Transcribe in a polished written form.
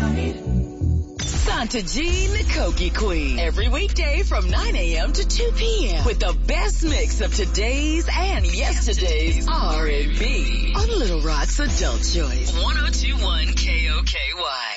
Santa Jean, the Kogi Queen. Every weekday from 9 a.m. to 2 p.m. with the best mix of today's and yesterday's R&B on Little Rock's Adult Choice. 102.1 KOKY.